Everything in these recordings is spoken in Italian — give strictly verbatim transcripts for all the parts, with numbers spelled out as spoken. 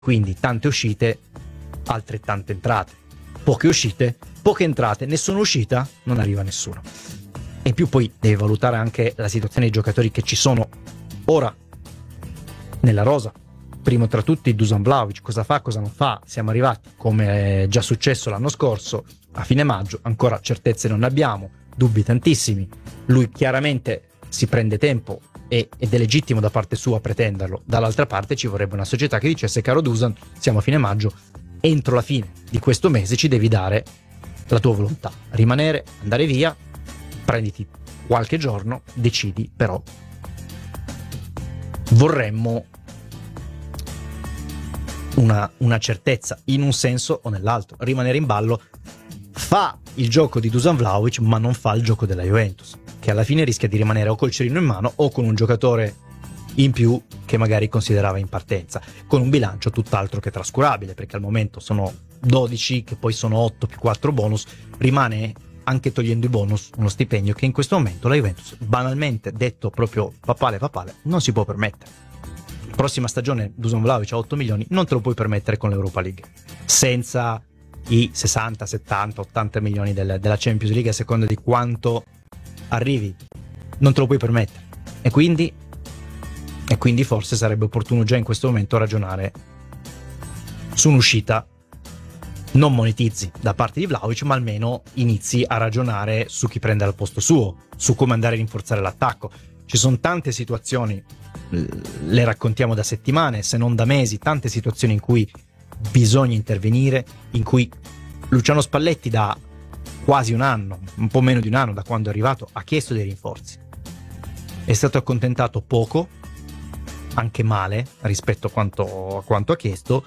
quindi tante uscite, altrettante entrate, poche uscite, poche entrate, nessuna uscita, non arriva nessuno. E in più poi devi valutare anche la situazione dei giocatori che ci sono ora nella rosa. Primo tra tutti Dusan Vlahovic, cosa fa, cosa non fa? Siamo arrivati, come è già successo l'anno scorso, a fine maggio, ancora certezze non ne abbiamo, dubbi tantissimi. Lui chiaramente si prende tempo e, ed è legittimo da parte sua pretenderlo. Dall'altra parte ci vorrebbe una società che dicesse: caro Dusan, siamo a fine maggio, entro la fine di questo mese ci devi dare la tua volontà, rimanere, andare via, prenditi qualche giorno, decidi. Però vorremmo una, una certezza in un senso o nell'altro. Rimanere in ballo fa il gioco di Dusan Vlahovic, ma non fa il gioco della Juventus, che alla fine rischia di rimanere o col cerino in mano o con un giocatore in più che magari considerava in partenza, con un bilancio tutt'altro che trascurabile, perché al momento sono dodici, che poi sono otto più quattro bonus. Rimane, anche togliendo i bonus, uno stipendio che in questo momento la Juventus, banalmente detto proprio papale papale, non si può permettere. Prossima stagione Dusan Vlahovic a otto milioni non te lo puoi permettere con l'Europa League, senza i sessanta, settanta, ottanta milioni del, della Champions League, a seconda di quanto arrivi, non te lo puoi permettere. E quindi e quindi forse sarebbe opportuno già in questo momento ragionare su un'uscita. Non monetizzi da parte di Vlahovic, ma almeno inizi a ragionare su chi prende al posto suo, su come andare a rinforzare l'attacco. Ci sono tante situazioni, le raccontiamo da settimane, se non da mesi, tante situazioni in cui bisogna intervenire, in cui Luciano Spalletti da quasi un anno, un po' meno di un anno da quando è arrivato, ha chiesto dei rinforzi. È stato accontentato poco, anche male rispetto a quanto, a quanto ha chiesto.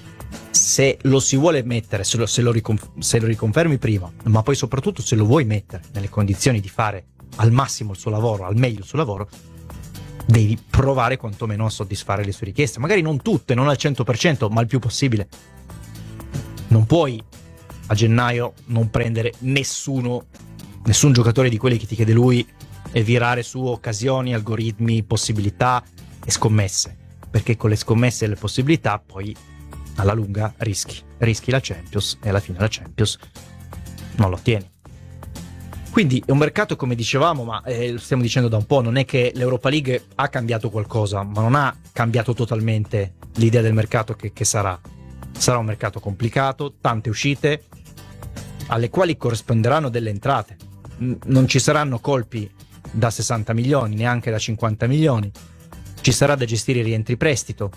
Se lo si vuole mettere, se lo, se, lo riconf- se lo riconfermi prima, ma poi soprattutto se lo vuoi mettere nelle condizioni di fare al massimo il suo lavoro, al meglio il suo lavoro, devi provare quantomeno a soddisfare le sue richieste, magari non tutte, non al cento per cento, ma il più possibile. Non puoi a gennaio non prendere nessuno, nessun giocatore di quelli che ti chiede lui e virare su occasioni, algoritmi, possibilità e scommesse, perché con le scommesse e le possibilità poi alla lunga rischi, rischi la Champions e alla fine la Champions non lo ottieni. Quindi è un mercato, come dicevamo, ma eh, lo stiamo dicendo da un po', non è che l'Europa League ha cambiato qualcosa, ma non ha cambiato totalmente l'idea del mercato che, che sarà. Sarà un mercato complicato, tante uscite, alle quali corrisponderanno delle entrate. Non ci saranno colpi da sessanta milioni, neanche da cinquanta milioni. Ci sarà da gestire i rientri prestito.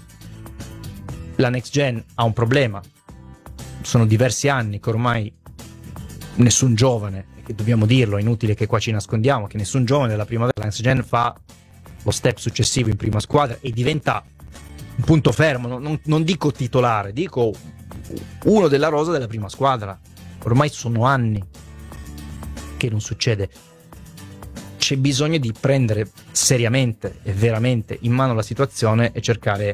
La Next Gen ha un problema. Sono diversi anni che ormai nessun giovane, che dobbiamo dirlo, è inutile che qua ci nascondiamo, che nessun giovane della primavera della Next Gen fa lo step successivo in prima squadra e diventa un punto fermo, non, non dico titolare, dico uno della rosa della prima squadra. Ormai sono anni che non succede. C'è bisogno di prendere seriamente e veramente in mano la situazione e cercare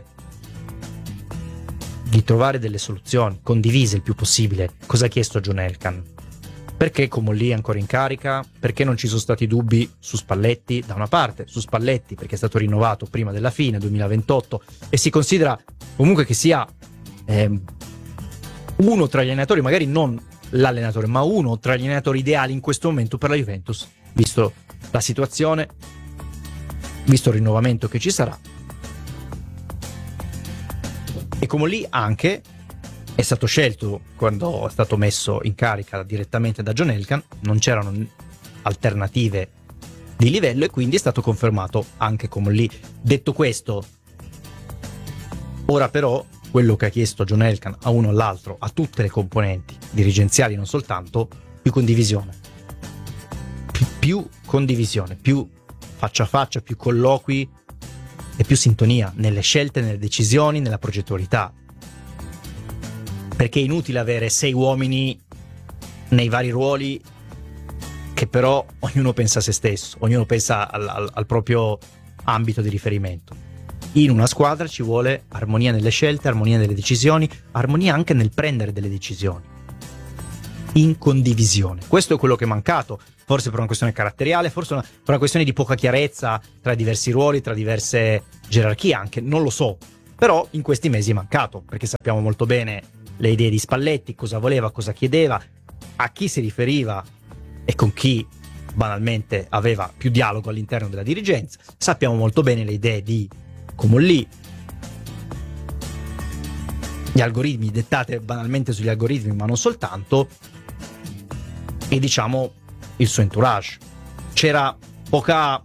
di trovare delle soluzioni condivise il più possibile. Cosa ha chiesto John Elkann? Perché Comolli è ancora in carica? Perché non ci sono stati dubbi su Spalletti? Da una parte su Spalletti perché è stato rinnovato prima della fine duemilaventotto e si considera comunque che sia eh, uno tra gli allenatori, magari non l'allenatore, ma uno tra gli allenatori ideali in questo momento per la Juventus, visto la situazione, visto il rinnovamento che ci sarà. E Comolli anche è stato scelto quando è stato messo in carica direttamente da John Elkann, non c'erano alternative di livello e quindi è stato confermato anche Comolli. Detto questo, ora però quello che ha chiesto John Elkann a uno o all'altro, a tutte le componenti dirigenziali, non soltanto, più condivisione, Pi- più condivisione, più faccia a faccia, più colloqui e più sintonia nelle scelte, nelle decisioni, nella progettualità. Perché è inutile avere sei uomini nei vari ruoli che però ognuno pensa a se stesso, ognuno pensa al, al, al proprio ambito di riferimento. In una squadra ci vuole armonia nelle scelte, armonia nelle decisioni, armonia anche nel prendere delle decisioni, in condivisione. Questo è quello che è mancato, forse per una questione caratteriale, forse una, per una questione di poca chiarezza tra diversi ruoli, tra diverse gerarchie anche, non lo so. Però in questi mesi è mancato, perché sappiamo molto bene le idee di Spalletti, cosa voleva, cosa chiedeva, a chi si riferiva e con chi banalmente aveva più dialogo all'interno della dirigenza. Sappiamo molto bene le idee di Comolli, gli algoritmi, dettate banalmente sugli algoritmi, ma non soltanto, e diciamo il suo entourage. C'era poca,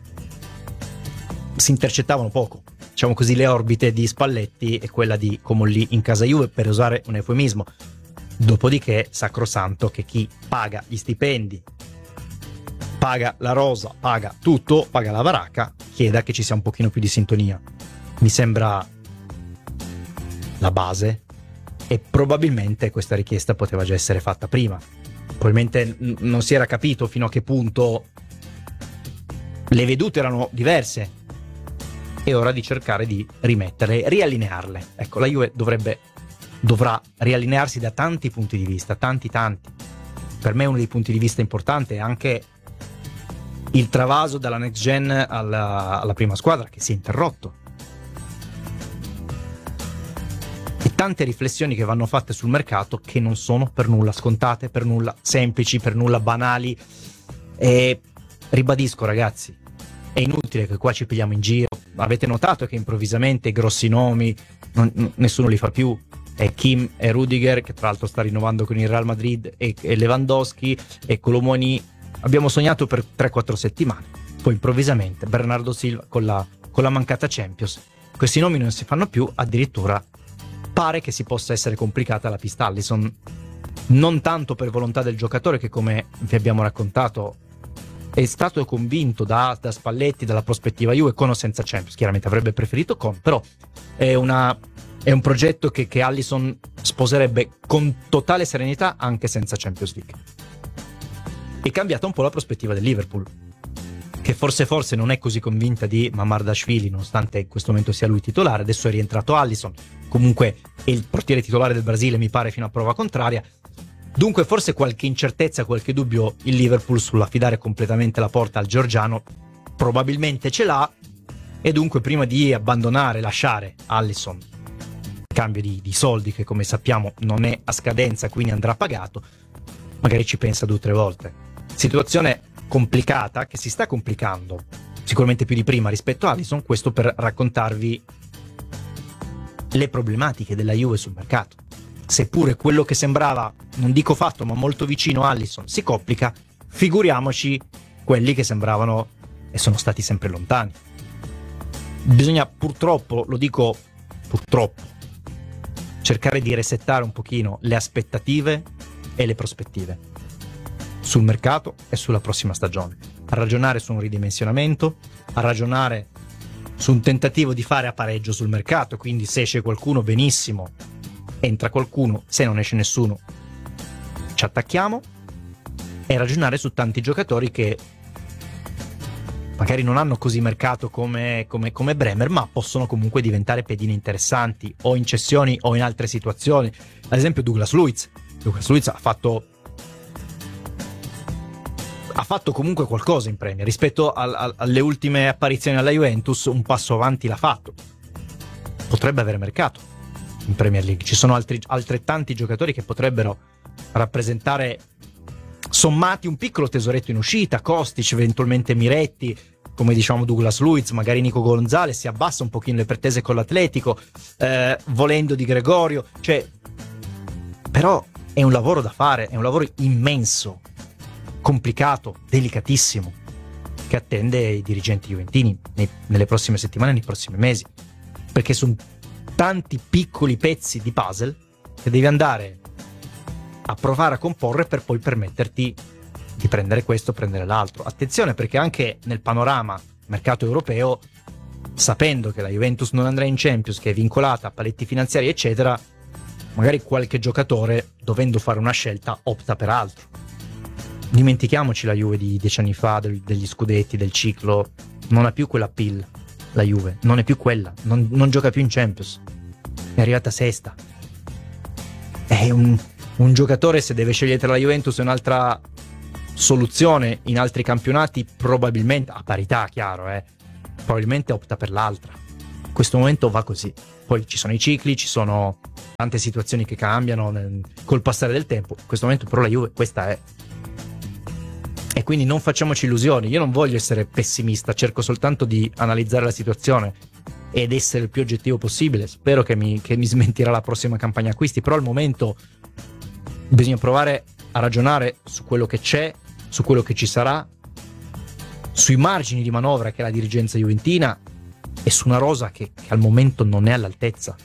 si intercettavano poco, diciamo così, le orbite di Spalletti e quella di Comolli in casa Juve, per usare un eufemismo. Dopodiché sacrosanto che chi paga gli stipendi, paga la rosa, paga tutto, paga la baracca, chieda che ci sia un pochino più di sintonia. Mi sembra la base, e probabilmente questa richiesta poteva già essere fatta prima. Probabilmente n- non si era capito fino a che punto le vedute erano diverse. È ora di cercare di rimetterle, riallinearle. Ecco, la Juve dovrebbe dovrà riallinearsi da tanti punti di vista, tanti tanti. Per me uno dei punti di vista importanti è anche il travaso dalla next gen alla, alla prima squadra, che si è interrotto. E tante riflessioni che vanno fatte sul mercato che non sono per nulla scontate, per nulla semplici, per nulla banali. E ribadisco, ragazzi, è inutile che qua ci pigliamo in giro. Avete notato che improvvisamente i grossi nomi non, n- nessuno li fa più. È Kim e Rudiger, che tra l'altro sta rinnovando con il Real Madrid, e, e Lewandowski e Colomoni. Abbiamo sognato per tre quattro settimane, poi improvvisamente Bernardo Silva con la, con la mancata Champions. Questi nomi non si fanno più, addirittura pare che si possa essere complicata la pista Alisson, non tanto per volontà del giocatore, che come vi abbiamo raccontato è stato convinto da, da Spalletti, dalla prospettiva Juve, con o senza Champions. Chiaramente avrebbe preferito con, però è, una, è un progetto che, che Alisson sposerebbe con totale serenità anche senza Champions League. È cambiata un po' la prospettiva del Liverpool, che forse forse non è così convinta di Mamardashvili, nonostante in questo momento sia lui titolare. Adesso è rientrato Alisson, comunque è il portiere titolare del Brasile, mi pare, fino a prova contraria. Dunque forse qualche incertezza, qualche dubbio il Liverpool sull'affidare completamente la porta al georgiano probabilmente ce l'ha, e dunque prima di abbandonare, lasciare Alisson in cambio di, di soldi che come sappiamo non è a scadenza, quindi andrà pagato, magari ci pensa due o tre volte. Situazione complicata, che si sta complicando sicuramente più di prima rispetto a Alisson. Questo per raccontarvi le problematiche della Juve sul mercato. Seppure quello che sembrava, non dico fatto, ma molto vicino a Alisson si complica, figuriamoci quelli che sembravano e sono stati sempre lontani. Bisogna purtroppo, lo dico purtroppo, cercare di resettare un pochino le aspettative e le prospettive sul mercato e sulla prossima stagione, a ragionare su un ridimensionamento, a ragionare su un tentativo di fare a pareggio sul mercato, quindi se esce qualcuno benissimo, entra qualcuno, se non esce nessuno ci attacchiamo, e ragionare su tanti giocatori che magari non hanno così mercato come, come, come Bremer, ma possono comunque diventare pedine interessanti o in cessioni o in altre situazioni. Ad esempio Douglas Luiz Douglas Luiz ha fatto ha fatto comunque qualcosa in Premier rispetto al, al, alle ultime apparizioni alla Juventus. Un passo avanti l'ha fatto, potrebbe avere mercato in Premier League. Ci sono altri, altrettanti giocatori che potrebbero rappresentare sommati un piccolo tesoretto in uscita, Kostic, eventualmente Miretti, come diciamo Douglas Luiz, magari Nico Gonzalez, si abbassa un pochino le pretese con l'Atletico, eh, volendo Di Gregorio, cioè, però è un lavoro da fare, è un lavoro immenso, complicato, delicatissimo, che attende i dirigenti juventini nei, nelle prossime settimane, nei prossimi mesi, perché sono tanti piccoli pezzi di puzzle che devi andare a provare a comporre per poi permetterti di prendere questo, prendere l'altro. Attenzione, perché anche nel panorama mercato europeo, sapendo che la Juventus non andrà in Champions, che è vincolata a paletti finanziari eccetera, magari qualche giocatore, dovendo fare una scelta, opta per altro. Dimentichiamoci la Juve di dieci anni fa, del, degli scudetti, del ciclo. Non ha più quella pill, la Juve non è più quella, non, non gioca più in Champions, è arrivata sesta. È un, un giocatore, se deve scegliere tra la Juventus e un'altra soluzione in altri campionati, probabilmente a parità, chiaro, eh probabilmente opta per l'altra. questo momento va così. Poi ci sono i cicli, ci sono tante situazioni che cambiano nel, col passare del tempo. In questo momento però la Juve questa è. E quindi non facciamoci illusioni. Io non voglio essere pessimista, cerco soltanto di analizzare la situazione ed essere il più oggettivo possibile. Spero che mi, che mi smentirà la prossima campagna acquisti, però al momento bisogna provare a ragionare su quello che c'è, su quello che ci sarà, sui margini di manovra che ha la dirigenza juventina e su una rosa che, che al momento non è all'altezza.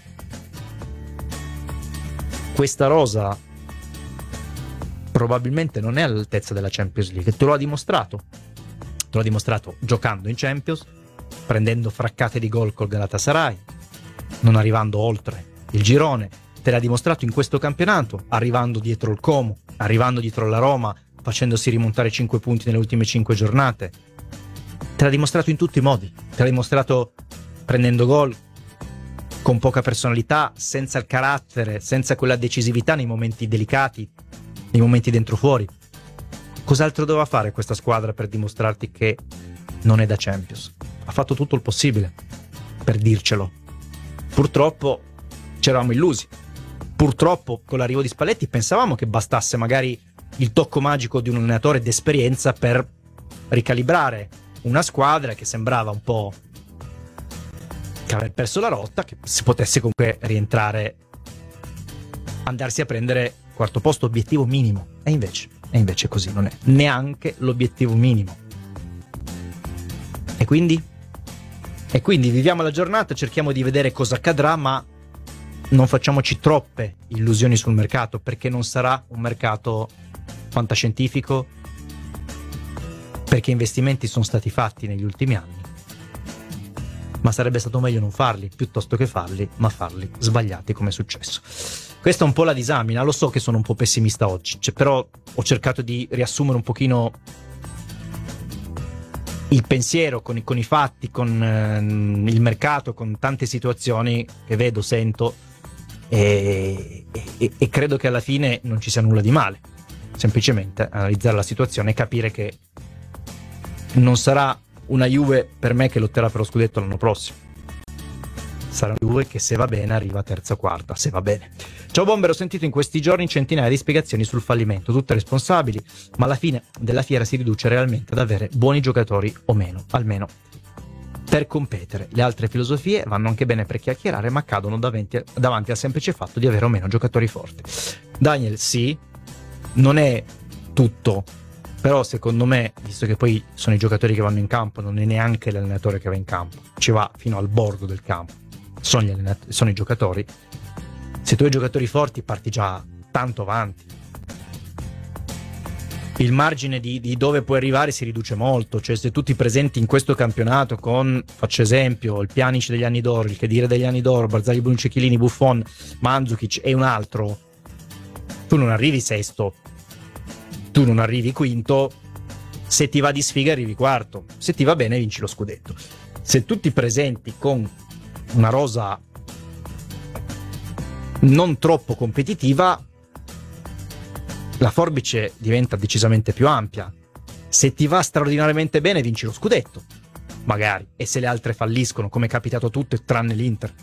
Questa rosa probabilmente non è all'altezza della Champions League, te lo ha dimostrato. Te lo ha dimostrato giocando in Champions, prendendo fraccate di gol col Galatasaray, non arrivando oltre il girone. Te l'ha dimostrato in questo campionato, arrivando dietro il Como, arrivando dietro la Roma, facendosi rimontare cinque punti nelle ultime cinque giornate. Te l'ha dimostrato in tutti i modi. Te l'ha dimostrato prendendo gol con poca personalità, senza il carattere, senza quella decisività nei momenti delicati, nei momenti dentro fuori. Cos'altro doveva fare questa squadra per dimostrarti che non è da Champions? Ha fatto tutto il possibile per dircelo. Purtroppo ci eravamo illusi. Purtroppo con l'arrivo di Spalletti pensavamo che bastasse magari il tocco magico di un allenatore d'esperienza per ricalibrare una squadra che sembrava un po' che aver perso la rotta, che si potesse comunque rientrare, andarsi a prendere quarto posto, obiettivo minimo. E invece, e invece così non è neanche l'obiettivo minimo. E quindi? E quindi viviamo la giornata, cerchiamo di vedere cosa accadrà, ma non facciamoci troppe illusioni sul mercato, perché non sarà un mercato fantascientifico, perché investimenti sono stati fatti negli ultimi anni, ma sarebbe stato meglio non farli piuttosto che farli, ma farli sbagliati come è successo. Questa è un po' la disamina. Lo so che sono un po' pessimista oggi, cioè, però ho cercato di riassumere un pochino il pensiero con i, con i fatti, con eh, il mercato, con tante situazioni che vedo, sento e, e, e credo che alla fine non ci sia nulla di male. Semplicemente analizzare la situazione e capire che non sarà una Juve per me che lotterà per lo scudetto l'anno prossimo. Sarà una Juve che, se va bene, arriva terza o quarta, se va bene. Ciao Bomber, ho sentito in questi giorni centinaia di spiegazioni sul fallimento, tutte responsabili, ma alla fine della fiera si riduce realmente ad avere buoni giocatori o meno, almeno per competere. Le altre filosofie vanno anche bene per chiacchierare, ma cadono davanti, davanti al semplice fatto di avere o meno giocatori forti. Daniel, sì, non è tutto, però secondo me, visto che poi sono i giocatori che vanno in campo, non è neanche l'allenatore che va in campo, ci va fino al bordo del campo, sono, gli allenatori, sono i giocatori. Se tu hai giocatori forti parti già tanto avanti, il margine di, di dove puoi arrivare si riduce molto. Cioè, se tu ti presenti in questo campionato con, faccio esempio, il Pjanic degli anni d'oro, il Khedira degli anni d'oro, Barzagli, Bonucci, Chiellini, Buffon, Mandzukic e un altro, tu non arrivi sesto, tu non arrivi quinto, se ti va di sfiga arrivi quarto, se ti va bene vinci lo scudetto. Se tu ti presenti con una rosa non troppo competitiva, la forbice diventa decisamente più ampia. Se ti va straordinariamente bene vinci lo scudetto, magari, e se le altre falliscono, come è capitato a tutte tranne l'Inter,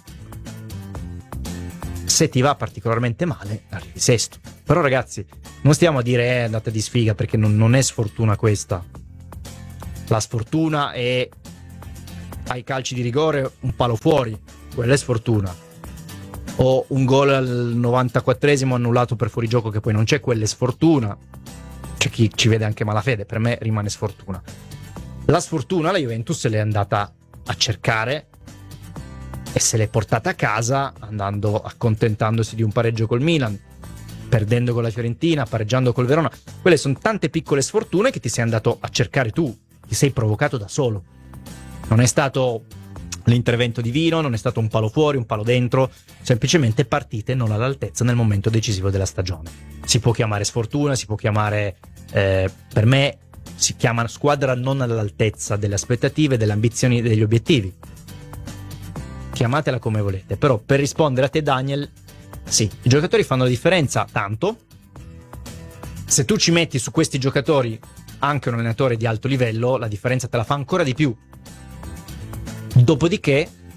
se ti va particolarmente male arrivi sesto. Però ragazzi, non stiamo a dire eh, andate di sfiga, perché non, non è sfortuna questa. La sfortuna è ai calci di rigore un palo fuori, quella è sfortuna, o un gol al novantaquattresimo annullato per fuorigioco che poi non c'è, quella è sfortuna. C'è chi ci vede anche malafede, per me rimane sfortuna. La sfortuna la Juventus se l'è andata a cercare e se l'è portata a casa, andando accontentandosi di un pareggio col Milan, perdendo con la Fiorentina, pareggiando col Verona. Quelle sono tante piccole sfortune che ti sei andato a cercare tu, ti sei provocato da solo. Non è stato l'intervento divino, non è stato un palo fuori, un palo dentro, semplicemente partite non all'altezza nel momento decisivo della stagione. Si può chiamare sfortuna, si può chiamare, eh, per me si chiama squadra non all'altezza delle aspettative, delle ambizioni, degli obiettivi. Chiamatela come volete, però per rispondere a te Daniel, sì, i giocatori fanno la differenza tanto. Se tu ci metti su questi giocatori anche un allenatore di alto livello, la differenza te la fa ancora di più. Dopodiché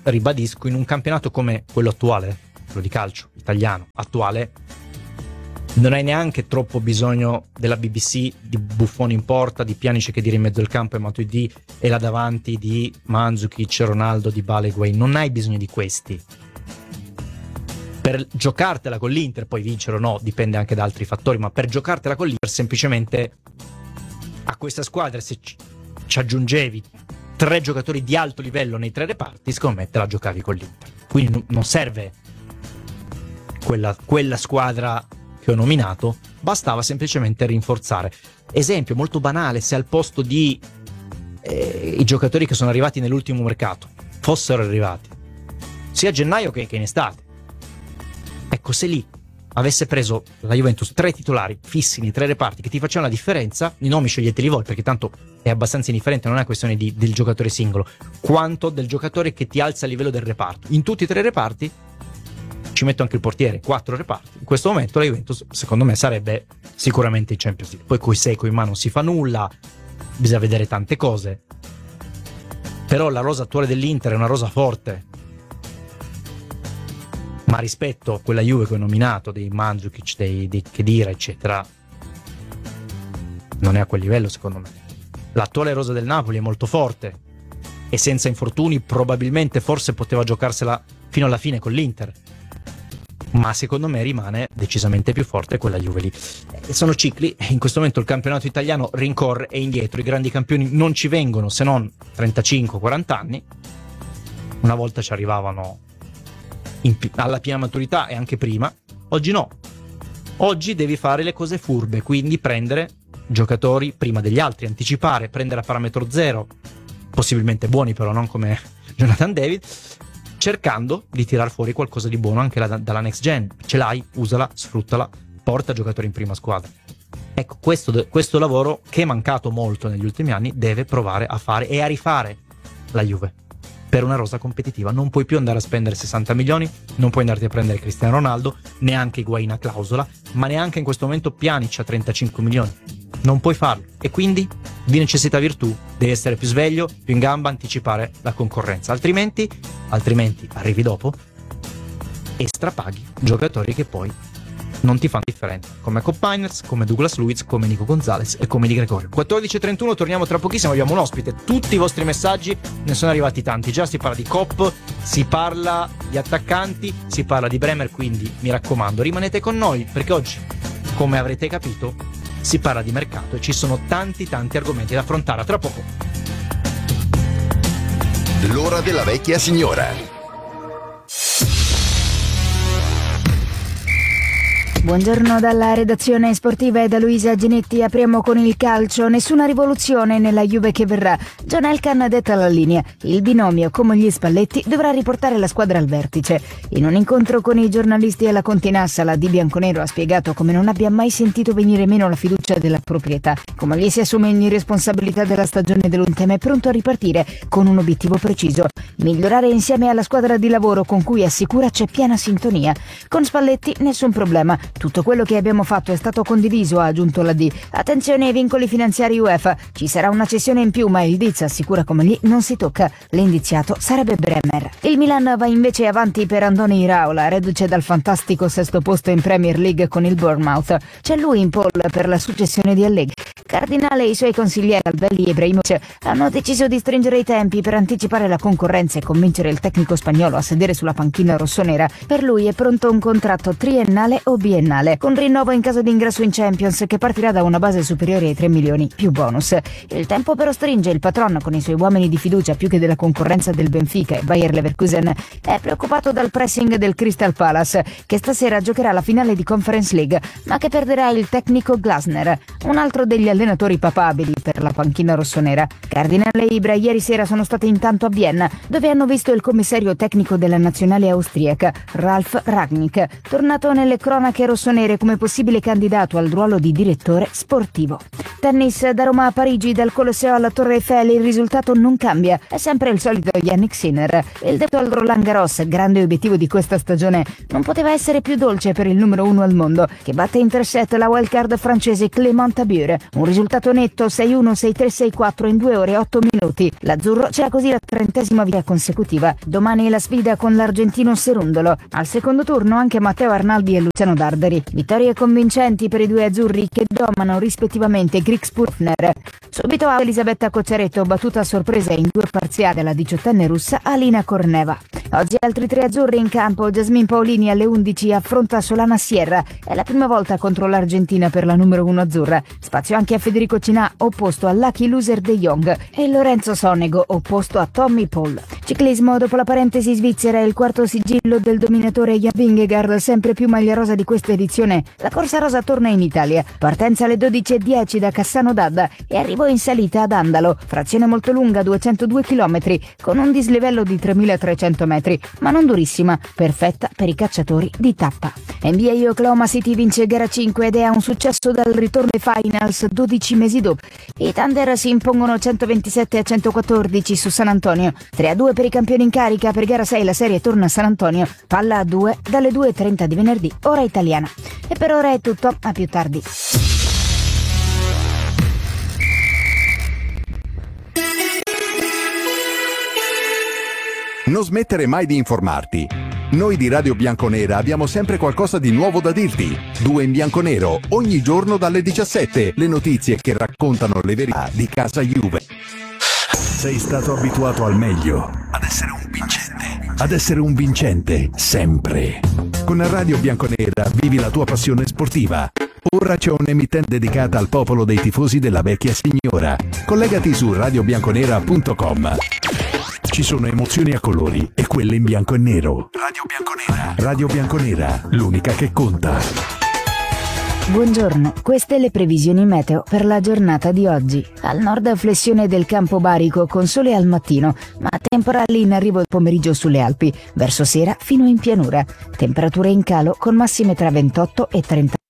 ribadisco, in un campionato come quello attuale, quello di calcio italiano attuale, non hai neanche troppo bisogno della B B C, di Buffon in porta, di Pjanic che tira in mezzo al campo e Matuidi e là davanti di Mandzukic, Ronaldo, Dybala, Higuain. Non hai bisogno di questi per giocartela con l'Inter, poi vincere o no dipende anche da altri fattori, ma per giocartela con l'Inter semplicemente a questa squadra, se ci, ci aggiungevi tre giocatori di alto livello nei tre reparti, secondo me te la giocavi con l'Inter. Quindi non, non serve quella, quella squadra che ho nominato, bastava semplicemente rinforzare. Esempio molto banale: se al posto di eh, i giocatori che sono arrivati nell'ultimo mercato fossero arrivati sia a gennaio che, che in estate, ecco, se lì avesse preso la Juventus tre titolari fissi nei tre reparti che ti facevano la differenza, i nomi sceglieteli voi, perché tanto è abbastanza indifferente, non è questione di, del giocatore singolo, quanto del giocatore che ti alza il livello del reparto. In tutti e tre i reparti ci metto anche il portiere, quattro reparti. In questo momento la Juventus, secondo me, sarebbe sicuramente in Champions League. Poi coi Seco in mano non si fa nulla, bisogna vedere tante cose. Però la rosa attuale dell'Inter è una rosa forte, ma rispetto a quella Juve che ho nominato, dei Mandzukic, dei, dei Khedira, eccetera, non è a quel livello, secondo me. L'attuale rosa del Napoli è molto forte e senza infortuni probabilmente forse poteva giocarsela fino alla fine con l'Inter, ma secondo me rimane decisamente più forte quella Juve lì. E sono cicli, in questo momento il campionato italiano rincorre e indietro, i grandi campioni non ci vengono se non trentacinque quaranta anni, una volta ci arrivavano in, alla piena maturità e anche prima, oggi no, oggi devi fare le cose furbe, quindi prendere giocatori prima degli altri, anticipare, prendere a parametro zero, possibilmente buoni però non come Jonathan David, cercando di tirar fuori qualcosa di buono anche la, dalla next gen. Ce l'hai, usala, sfruttala, porta giocatori in prima squadra. Ecco, questo, questo lavoro che è mancato molto negli ultimi anni deve provare a fare e a rifare la Juve per una rosa competitiva. Non puoi più andare a spendere sessanta milioni, non puoi andarti a prendere Cristiano Ronaldo, neanche Higuain a clausola, ma neanche in questo momento Pjanic a trentacinque milioni. Non puoi farlo, e quindi di necessità virtù devi essere più sveglio, più in gamba, anticipare la concorrenza, altrimenti altrimenti arrivi dopo e strapaghi giocatori che poi non ti fanno differenza, come Cop Miners, come Douglas Luiz, come Nico Gonzalez e come Di Gregorio. quattordici e trentuno, torniamo tra pochissimo, abbiamo un ospite, tutti i vostri messaggi, ne sono arrivati tanti, già si parla di Cop, si parla di attaccanti, si parla di Bremer, quindi mi raccomando rimanete con noi, perché oggi, come avrete capito, si parla di mercato e ci sono tanti tanti argomenti da affrontare. A tra poco. L'ora della vecchia signora. Buongiorno dalla redazione sportiva e da Luisa Ginetti. Apriamo con il calcio. Nessuna rivoluzione nella Juve che verrà. John Elkann detta la linea. Il binomio come gli Spalletti dovrà riportare la squadra al vertice. In un incontro con i giornalisti alla Continassa, la Di Bianconero ha spiegato come non abbia mai sentito venire meno la fiducia della proprietà. Come gli si assume ogni responsabilità della stagione dell'U N T E M, è pronto a ripartire con un obiettivo preciso: migliorare insieme alla squadra di lavoro con cui assicura c'è piena sintonia. Con Spalletti nessun problema. Tutto quello che abbiamo fatto è stato condiviso, ha aggiunto la D. Attenzione ai vincoli finanziari UEFA. Ci sarà una cessione in più, ma il Diz assicura come lì non si tocca. L'indiziato sarebbe Bremer. Il Milan va invece avanti per Andoni Iraola, reduce dal fantastico sesto posto in Premier League con il Bournemouth. C'è lui in pole per la successione di Allegri. Cardinale e i suoi consiglieri Albelli e Ibrahimovic hanno deciso di stringere i tempi per anticipare la concorrenza e convincere il tecnico spagnolo a sedere sulla panchina rossonera. Per lui è pronto un contratto triennale o biennale, con rinnovo in caso di ingresso in Champions, che partirà da una base superiore ai tre milioni più bonus. Il tempo però stringe. Il patron, con i suoi uomini di fiducia più che della concorrenza del Benfica e Bayer Leverkusen, è preoccupato dal pressing del Crystal Palace, che stasera giocherà la finale di Conference League, ma che perderà il tecnico Glasner, un altro degli allenatori papabili per la panchina rossonera. Cardinale e Ibra ieri sera sono stati intanto a Vienna, dove hanno visto il commissario tecnico della nazionale austriaca, Ralf Rangnick, tornato nelle cronache rossonere come possibile candidato al ruolo di direttore sportivo. Tennis, da Roma a Parigi, dal Colosseo alla Torre Eiffel, il risultato non cambia, è sempre il solito Yannick Sinner. Il debutto al Roland Garros, grande obiettivo di questa stagione, non poteva essere più dolce per il numero uno al mondo, che batte in tre set la wildcard francese Clément Tabure. Un risultato netto sei uno, sei tre, sei quattro in due ore e otto minuti. L'azzurro c'era così la trentesima vita consecutiva. Domani la sfida con l'argentino Cerundolo. Al secondo turno anche Matteo Arnaldi e Luciano Darderi. Vittorie convincenti per i due azzurri che domano rispettivamente Griggs Purfner. Subito a Elisabetta Cocciaretto, battuta a sorpresa in due parziali la diciottenne russa Alina Korneva. Oggi altri tre azzurri in campo. Jasmine Paolini alle undici affronta Solana Sierra. È la prima volta contro l'Argentina per la numero uno azzurra. Spazio anche a Federico Cinà, opposto a Lucky Loser De Jong, e Lorenzo Sonego, opposto a Tommy Paul. Ciclismo, dopo la parentesi svizzera e il quarto sigillo del dominatore Jan Vingegaard, sempre più maglia rosa di questa edizione, la corsa rosa torna in Italia. Partenza alle dodici e dieci da Cassano d'Adda e arrivo in salita ad Andalo. Frazione molto lunga, duecentodue chilometri, con un dislivello di tremilatrecento metri, ma non durissima, perfetta per i cacciatori di tappa. N B A, Oklahoma City vince gara cinque ed è a un successo dal ritorno ai finals dodici mesi dopo. I Thunder si impongono centoventisette a centoquattordici su San Antonio. tre a due per i campioni in carica. Per gara sei la serie torna a San Antonio. Palla a due dalle due e trenta di venerdì, ora italiana. E per ora è tutto, a più tardi. Non smettere mai di informarti. Noi di Radio Bianconera abbiamo sempre qualcosa di nuovo da dirti. Due in bianconero, ogni giorno dalle diciassette. Le notizie che raccontano le verità di casa Juve. Sei stato abituato al meglio. Ad essere un vincente. Ad essere un vincente, sempre. Con Radio Bianconera vivi la tua passione sportiva. Ora c'è un'emittente dedicata al popolo dei tifosi della vecchia signora. Collegati su radio bianconera punto com. Ci sono emozioni a colori e quelle in bianco e nero. Radio Bianconera. Radio Bianconera, l'unica che conta. Buongiorno, queste le previsioni meteo per la giornata di oggi. Al nord flessione del campo barico con sole al mattino, ma temporali in arrivo il pomeriggio sulle Alpi, verso sera fino in pianura. Temperature in calo con massime tra ventotto e trenta